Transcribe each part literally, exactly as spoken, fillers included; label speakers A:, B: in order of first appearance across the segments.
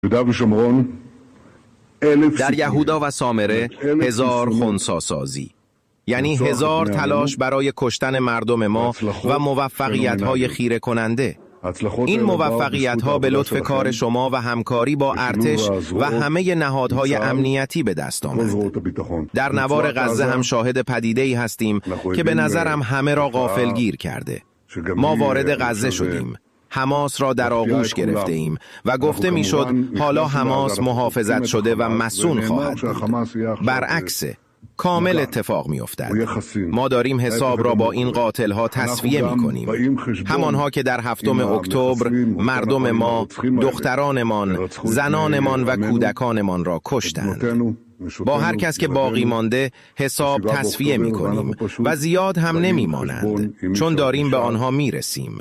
A: در یهودا و سامره هزار خنثی سازی، یعنی هزار تلاش برای کشتن مردم ما و موفقیت‌های خیره کننده. این موفقیت‌ها به لطف کار شما و همکاری با ارتش و همه نهادهای امنیتی به دست آمد. در نوار غزه هم شاهد پدیده‌ای هستیم که به نظرم همه را غافلگیر کرده. ما وارد غزه شدیم، حماس را در آغوش گرفته ایم و گفته میشد حالا حماس محافظت شده و مصون خواهد بود. برعکس، کامل اتفاق می افتد. ما داریم حساب را با این قاتلها تسویه می کنیم، همانها که در هفتم اکتبر مردم ما، دخترانمان، زنانمان و کودکانمان را کشتند. با هر کس که باقی مانده حساب تسویه می کنیم و زیاد هم نمی مانند، چون داریم به آنها می رسیم.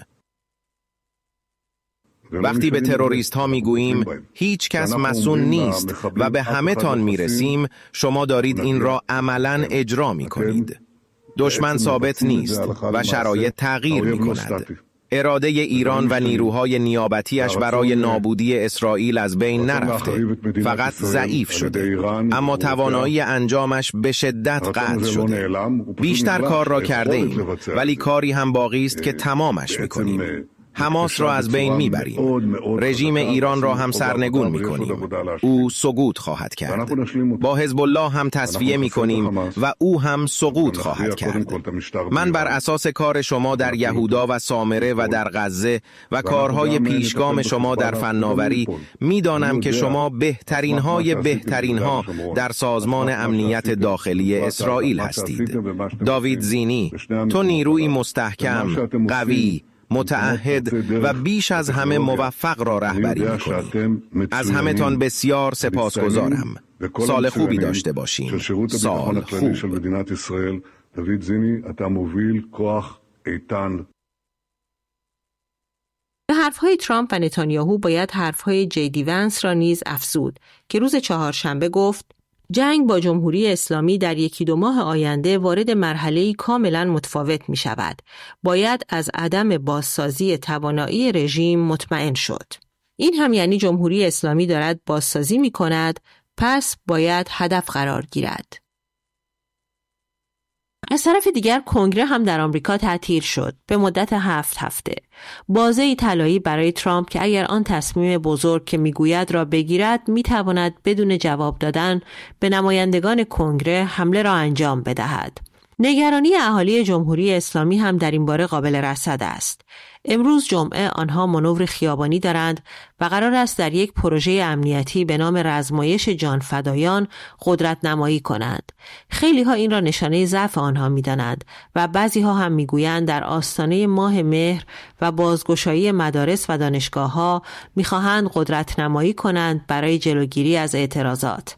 A: وقتی به تروریست ها می گوییم هیچ کس مسئول نیست و به همه تان می رسیم، شما دارید این را عملاً اجرا می کنید. دشمن ثابت نیست و شرایط تغییر می کند. اراده ایران و نیروهای نیابتیش برای نابودی اسرائیل از بین نرفته، فقط ضعیف شده، اما توانایی انجامش به شدت قطع شده. بیشتر کار را کرده ایم، ولی کاری هم باقی است که تمامش می کنیم. حماس را از بین میبریم. رژیم ایران را هم سرنگون میکنیم. او سقوط خواهد کرد. با حزب الله هم تصفیه میکنیم و او هم سقوط خواهد کرد. من بر اساس کار شما در یهودا و سامره و در غزه و کارهای پیشگام شما در فناوری میدانم که شما بهترین های بهترین ها در سازمان امنیت داخلی اسرائیل هستید. داوید زینی، تو نیروی مستحکم، قوی، متعهد و بیش از همه موفق را رهبری می‌کنید. از همه تان بسیار سپاسگزارم. سال خوبی داشته باشین. سال خوب.
B: דוד זיני, אתה מוביל כוח איתן.
C: به حرفهای ترامپ و نتانیاهو باید حرفهای جی دی ونس را نیز افزود که روز چهارشنبه گفت جنگ با جمهوری اسلامی در یکی دو ماه آینده وارد مرحله‌ای کاملا متفاوت می شود. باید از عدم بازسازی توانایی رژیم مطمئن شد. این هم یعنی جمهوری اسلامی دارد بازسازی می کند، پس باید هدف قرار گیرد. از طرف دیگر کنگره هم در آمریکا تعطیل شد به مدت هفت هفته. بازه طلایی برای ترامپ که اگر آن تصمیم بزرگ که میگوید را بگیرد میتواند بدون جواب دادن به نمایندگان کنگره حمله را انجام بدهد. نگرانی اهالی جمهوری اسلامی هم در این باره قابل رصد است. امروز جمعه آنها مانور خیابانی دارند و قرار است در یک پروژه امنیتی به نام رزمایش جانفدایان قدرت نمایی کنند. خیلی ها این را نشانه ضعف آنها می دانند و بعضی ها هم می گویند در آستانه ماه مهر و بازگشایی مدارس و دانشگاه ها می خواهند قدرت نمایی کنند برای جلوگیری از اعتراضات.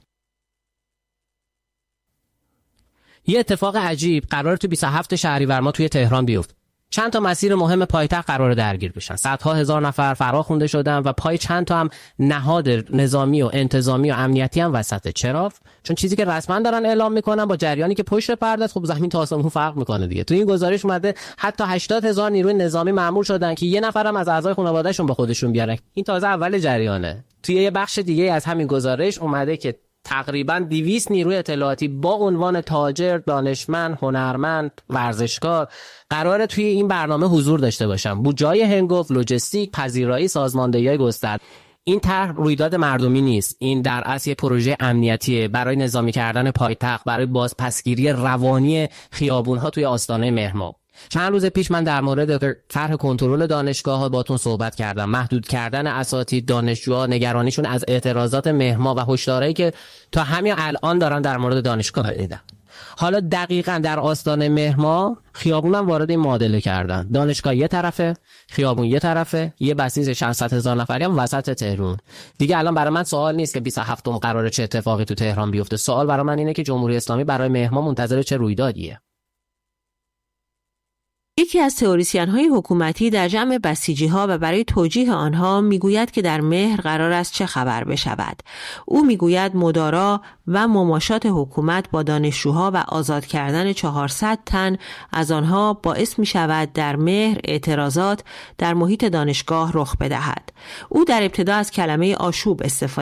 D: یه اتفاق عجیب قرار تو بیست و هفتم شهریور ما توی تهران بیفت. چند تا مسیر مهم پایتخت قرار درگیر بشن. صدها هزار نفر فرا خوانده شدن و پای چند تا هم نهاد نظامی و انتظامی و امنیتی هم وسطه. چرا؟ چون چیزی که رسما دارن اعلام میکنن با جریانی که پشت پرده است، خب زمین تا آسمون فرق میکنه دیگه. تو این گزارش اومده حتی هشتاد هزار نیروی نظامی مأمور شدن که یه نفرم از اعضای خانواده‌شون با خودشون بیارن. این تازه اول جریانه. توی یه بخش دیگه از همین گزارش اومده که تقریباً دویست نیروی اطلاعاتی با عنوان تاجر، دانشمند، هنرمند، ورزشکار قراره توی این برنامه حضور داشته باشن. بود جای هنگفت، لوجستیک، پذیرایی، سازماندهی گسترده. این طرح رویداد مردمی نیست. این در اصل یک پروژه امنیتیه برای نظامی کردن پایتخت، برای بازپسگیری روانی خیابون‌ها توی آستانه مهرماه. چند روز پیش من در مورد طرح کنترل دانشگاه‌ها باتون صحبت کردم. محدود کردن اساتید، دانشجوها، نگرانیشون از اعتراضات مهرماه و هشدارهایی که تا همین الان دارن در مورد دانشگاه میدن. حالا دقیقاً در آستانه مهرماه خیابون هم وارد این معادله کردن. دانشگاه یه طرفه، خیابون یه طرفه، یه بسیج شصت هزار نفری هم وسط تهران. دیگه الان برای من سوال نیست که بیست و هفتم قراره چه اتفاقی تو تهران بیفته. سوال برای من اینه که جمهوری اسلامی برای مهرماه منتظر چه رویدادیه.
C: یکی از تئوریسین‌های حکومتی در جمع بسیجی‌ها و برای توجیه آنها میگوید که در مهر قرار است چه خبر بشود. او میگوید مدارا و مماشات حکومت با دانشجوها و آزاد کردن چهارصد تن از آنها باعث می‌شود در مهر اعتراضات در محیط دانشگاه رخ بدهد. او در ابتدا از کلمه آشوب استفاده